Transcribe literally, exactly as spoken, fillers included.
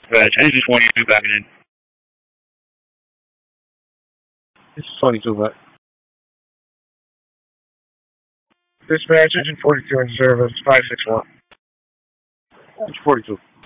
Dispatch, engine twenty-two backing in. This is twenty-two, but. Dispatch, engine forty-two in service, five six one. Engine forty-two.